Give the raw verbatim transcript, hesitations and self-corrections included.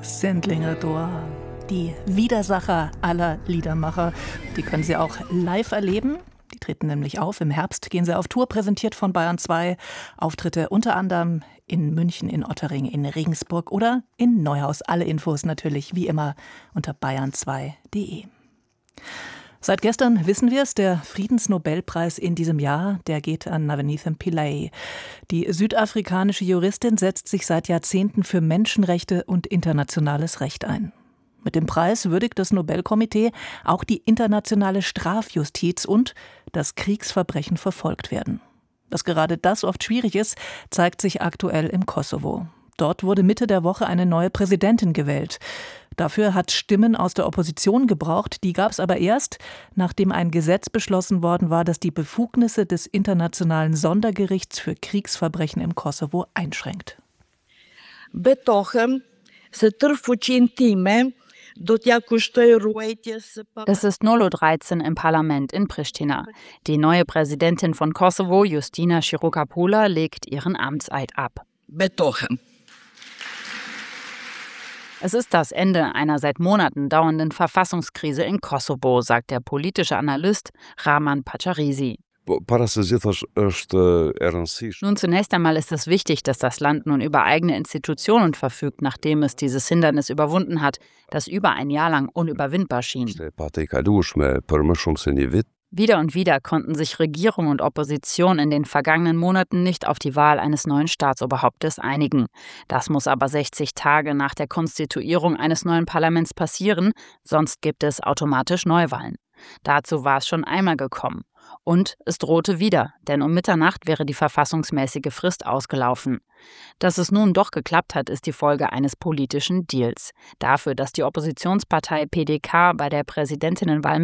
Sendlinger Dor, die Widersacher aller Liedermacher. Die können Sie auch live erleben. Die treten nämlich auf. Im Herbst gehen sie auf Tour, präsentiert von Bayern zwei. Auftritte unter anderem in München, in Otterring, in Regensburg oder in Neuhaus. Alle Infos natürlich wie immer unter bayern zwei punkt de. Seit gestern wissen wir es, der Friedensnobelpreis in diesem Jahr, der geht an Navanitha Pillay. Die südafrikanische Juristin setzt sich seit Jahrzehnten für Menschenrechte und internationales Recht ein. Mit dem Preis würdigt das Nobelkomitee auch die internationale Strafjustiz und dass Kriegsverbrechen verfolgt werden. Dass gerade das oft schwierig ist, zeigt sich aktuell im Kosovo. Dort wurde Mitte der Woche eine neue Präsidentin gewählt. Dafür hat Stimmen aus der Opposition gebraucht. Die gab es aber erst, nachdem ein Gesetz beschlossen worden war, das die Befugnisse des Internationalen Sondergerichts für Kriegsverbrechen im Kosovo einschränkt. Es ist null Uhr dreizehn im Parlament in Pristina. Die neue Präsidentin von Kosovo, Justina Chirokapula, legt ihren Amtseid ab. Es ist das Ende einer seit Monaten dauernden Verfassungskrise in Kosovo, sagt der politische Analyst Rahman Pacharisi. Nun, zunächst einmal ist es wichtig, dass das Land nun über eigene Institutionen verfügt, nachdem es dieses Hindernis überwunden hat, das über ein Jahr lang unüberwindbar schien. Wieder und wieder konnten sich Regierung und Opposition in den vergangenen Monaten nicht auf die Wahl eines neuen Staatsoberhauptes einigen. Das muss aber sechzig Tage nach der Konstituierung eines neuen Parlaments passieren, sonst gibt es automatisch Neuwahlen. Dazu war es schon einmal gekommen. Und es drohte wieder, denn um Mitternacht wäre die verfassungsmäßige Frist ausgelaufen. Dass es nun doch geklappt hat, ist die Folge eines politischen Deals. Dafür, dass die Oppositionspartei P D K bei der Präsidentinnenwahl